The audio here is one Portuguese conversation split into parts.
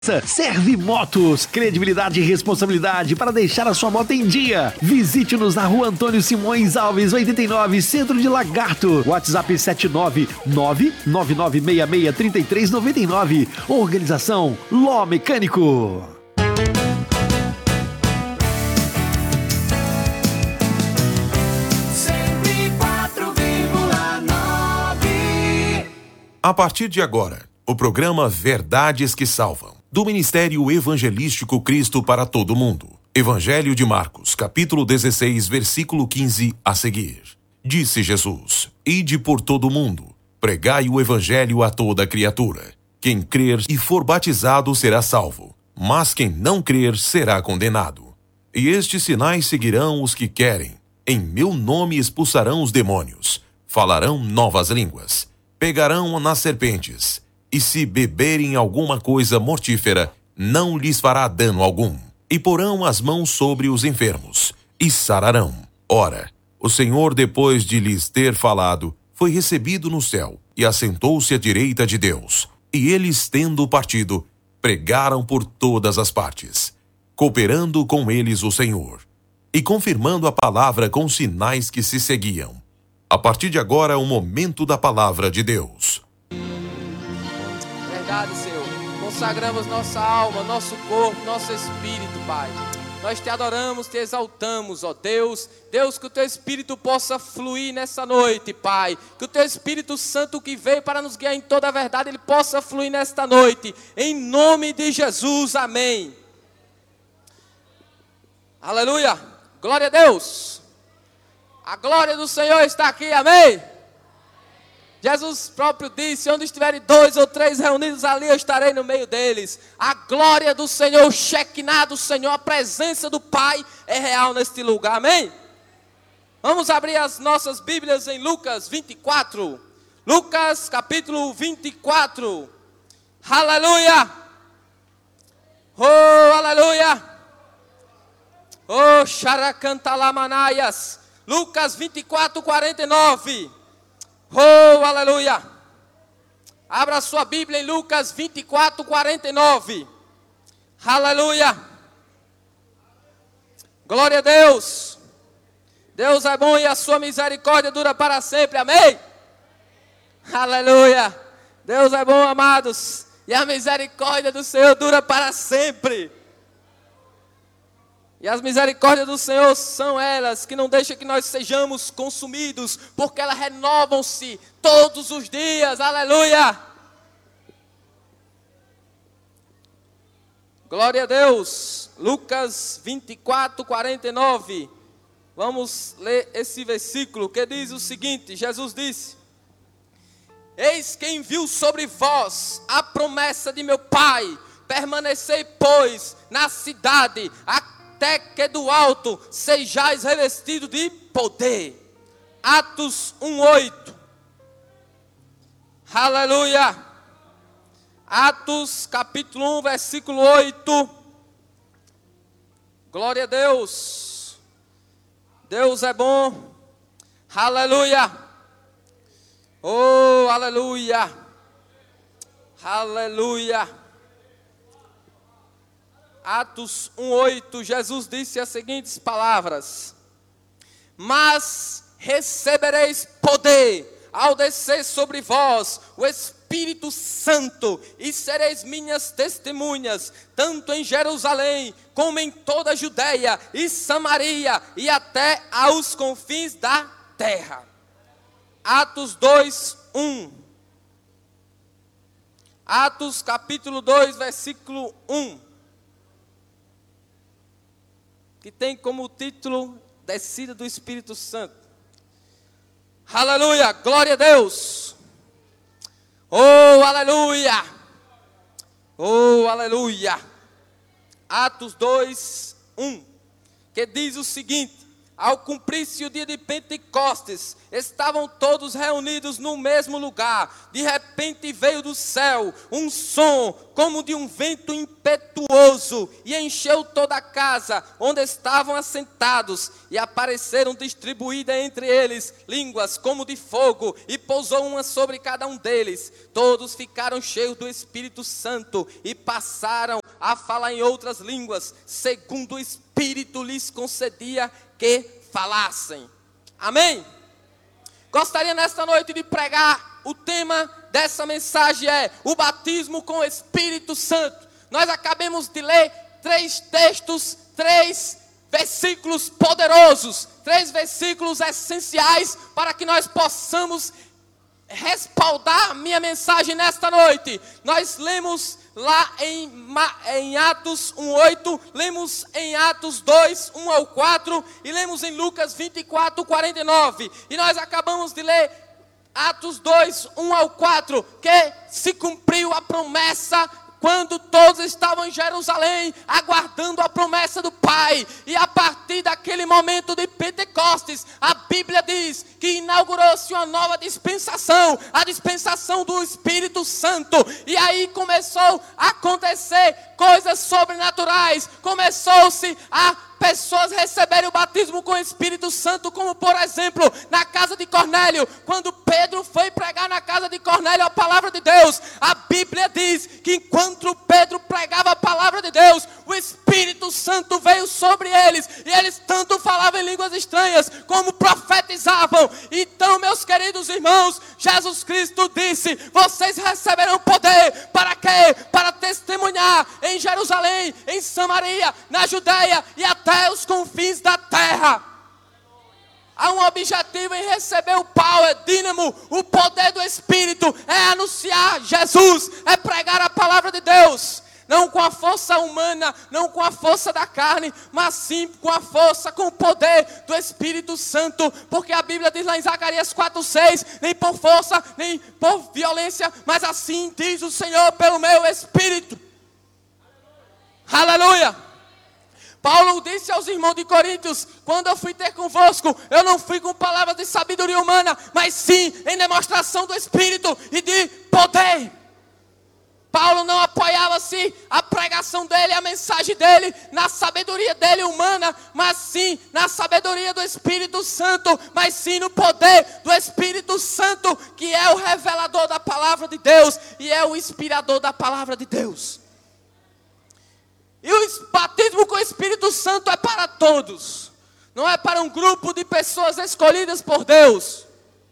Servimotos, credibilidade e responsabilidade para deixar a sua moto em dia. Visite-nos na rua Antônio Simões Alves, 89, Centro de Lagarto. WhatsApp 79999663399. Organização Ló Mecânico. A partir de agora, o programa Verdades que Salvam, do Ministério Evangelístico Cristo para Todo Mundo. Evangelho de Marcos, capítulo 16, versículo 15 a seguir. Disse Jesus: Ide por todo o mundo, pregai o Evangelho a toda criatura. Quem crer e for batizado será salvo, mas quem não crer será condenado. E estes sinais seguirão os que querem. Em meu nome expulsarão os demônios, falarão novas línguas, pegarão nas serpentes, e se beberem alguma coisa mortífera, não lhes fará dano algum. E porão as mãos sobre os enfermos, e sararão. Ora, o Senhor, depois de lhes ter falado, foi recebido no céu, e assentou-se à direita de Deus. E eles, tendo partido, pregaram por todas as partes, cooperando com eles o Senhor, e confirmando a palavra com sinais que se seguiam. A partir de agora, o momento da palavra de Deus. Verdade, Senhor. Consagramos nossa alma, nosso corpo, nosso espírito, Pai. Nós te adoramos, te exaltamos, ó Deus. Deus, que o teu Espírito possa fluir nessa noite, Pai. Que o teu Espírito Santo que veio para nos guiar em toda a verdade, ele possa fluir nesta noite. Em nome de Jesus, amém. Aleluia. Glória a Deus. A glória do Senhor está aqui, amém. Jesus próprio disse: onde estiverem 2 ou 3 reunidos ali, eu estarei no meio deles. A glória do Senhor, o Shekinah do Senhor, a presença do Pai é real neste lugar, amém? Vamos abrir as nossas Bíblias em Lucas 24. Lucas capítulo 24. Aleluia. Oh, aleluia. Oh, xaracantalamanaias. Lucas 24, 49. Oh, aleluia. Abra a sua Bíblia em Lucas 24, 49. Aleluia. Glória a Deus. Deus é bom e a sua misericórdia dura para sempre, amém? Aleluia. Deus é bom, amados, e a misericórdia do Senhor dura para sempre. E as misericórdias do Senhor são elas que não deixam que nós sejamos consumidos, porque elas renovam-se todos os dias, aleluia. Glória a Deus. Lucas 24, 49. Vamos ler esse versículo que diz o seguinte: Jesus disse: Eis que envio sobre vós a promessa de meu Pai, permanecei, pois, na cidade, até que do alto sejais revestido de poder. Atos 1:8. Aleluia. Atos capítulo 1, versículo 8. Glória a Deus. Deus é bom. Aleluia. Oh, aleluia. Aleluia. Atos 1:8, Jesus disse as seguintes palavras: Mas recebereis poder ao descer sobre vós o Espírito Santo, e sereis minhas testemunhas, tanto em Jerusalém, como em toda a Judeia e Samaria, e até aos confins da terra. Atos 2:1. Atos capítulo 2, versículo 1. Que tem como título Descida do Espírito Santo. Aleluia, glória a Deus. Oh, aleluia. Oh, aleluia. Atos 2:1. Que diz o seguinte: ao cumprir-se o dia de Pentecostes, estavam todos reunidos no mesmo lugar. De repente veio do céu um som como de um vento impetuoso e encheu toda a casa onde estavam assentados. E apareceram distribuídas entre eles línguas como de fogo, e pousou uma sobre cada um deles. Todos ficaram cheios do Espírito Santo e passaram a falar em outras línguas, segundo o Espírito lhes concedia que falassem. Amém? Gostaria nesta noite de pregar, o tema dessa mensagem é o batismo com o Espírito Santo. Nós acabamos de ler 3 textos, 3 versículos poderosos, 3 versículos essenciais para que nós possamos respaldar minha mensagem nesta noite. Nós lemos lá em Atos 1:8, lemos em Atos 2:1-4 e lemos em Lucas 24:49. E nós acabamos de ler Atos 2:1-4, que se cumpriu a promessa quando todos estavam em Jerusalém, aguardando a promessa do Pai. E a partir daquele momento de Pentecostes, a Bíblia diz que inaugurou-se uma nova dispensação, a dispensação do Espírito Santo. E aí começou a acontecer coisas sobrenaturais, começou-se a pessoas receberem o batismo com o Espírito Santo, como por exemplo, na casa de Cornélio, quando Pedro foi pregar na casa de Cornélio a palavra de Deus, a Bíblia diz que enquanto Pedro pregava a palavra de Deus, o Espírito Santo veio sobre eles, e eles tanto falavam em línguas estranhas, como profetizavam. Então, meus queridos irmãos, Jesus Cristo disse: vocês receberão poder, para quê? Para testemunhar em Jerusalém, em Samaria, na Judeia e até os confins da terra. Há um objetivo em receber o power, dínamo, o poder do Espírito, é anunciar Jesus, é pregar a palavra de Deus, não com a força humana, não com a força da carne, mas sim com a força, com o poder do Espírito Santo, porque a Bíblia diz lá em Zacarias 4:6, nem por força, nem por violência, mas assim diz o Senhor, pelo meu Espírito. Aleluia! Paulo disse aos irmãos de Coríntios: quando eu fui ter convosco, eu não fui com palavras de sabedoria humana, mas sim em demonstração do Espírito e de poder. Paulo não apoiava-se a pregação dele, a mensagem dele, na sabedoria dele humana, mas sim na sabedoria do Espírito Santo, mas sim no poder do Espírito Santo, que é o revelador da palavra de Deus e é o inspirador da palavra de Deus. E o batismo com o Espírito Santo é para todos, não é para um grupo de pessoas escolhidas por Deus.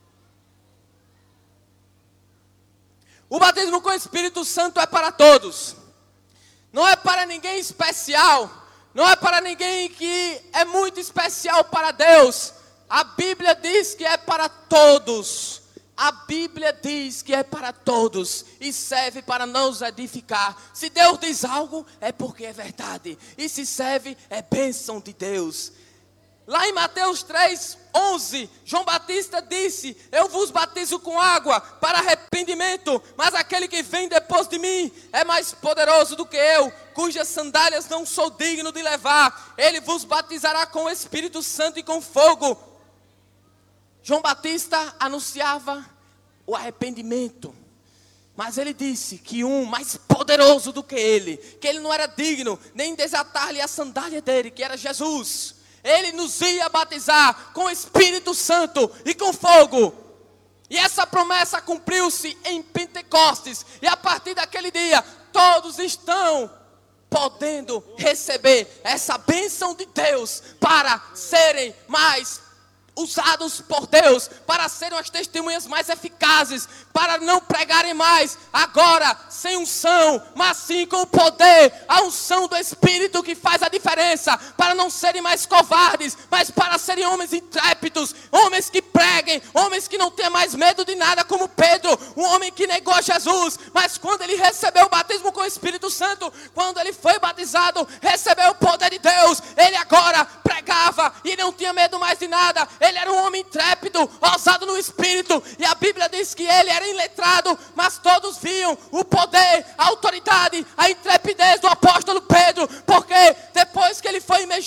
O batismo com o Espírito Santo é para todos, não é para ninguém especial, não é para ninguém que é muito especial para Deus. A Bíblia diz que é para todos. A Bíblia diz que é para todos e serve para nos edificar. Se Deus diz algo, é porque é verdade. E se serve, é bênção de Deus. Lá em Mateus 3:11, João Batista disse: eu vos batizo com água para arrependimento, mas aquele que vem depois de mim é mais poderoso do que eu, cujas sandálias não sou digno de levar. Ele vos batizará com o Espírito Santo e com fogo. João Batista anunciava o arrependimento, mas ele disse que um mais poderoso do que ele não era digno nem desatar-lhe a sandália dele, que era Jesus. Ele nos ia batizar com o Espírito Santo e com fogo. E essa promessa cumpriu-se em Pentecostes, e a partir daquele dia todos estão podendo receber essa bênção de Deus para serem mais usados por Deus, para serem as testemunhas mais eficazes, para não pregarem mais agora sem unção, mas sim com o poder, a unção do Espírito que faz a diferença, para não serem mais covardes, mas para serem homens intrépidos, homens que preguem, homens que não tenham mais medo de nada, como Pedro, um homem que negou Jesus, mas quando ele recebeu o batismo com o Espírito Santo, quando ele foi batizado, recebeu o poder de Deus, ele agora pregava e não tinha medo mais de nada. Ele era um homem intrépido, ousado no Espírito, e a Bíblia diz que ele era iletrado, mas todos viam o poder, a autoridade, a intrepidez do apóstolo Pedro, porque depois que ele foi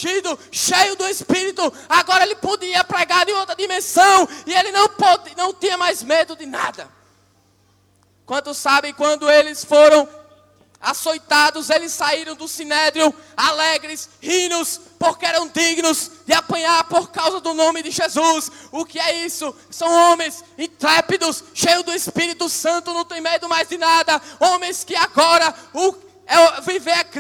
ungido, cheio do Espírito. Agora ele podia pregar em outra dimensão. E ele não tinha mais medo de nada. Quantos sabem, quando eles foram açoitados, eles saíram do sinédrio alegres, rindo, porque eram dignos de apanhar por causa do nome de Jesus. O que é isso? São homens intrépidos, cheios do Espírito Santo, não tem medo mais de nada. Homens que agora viver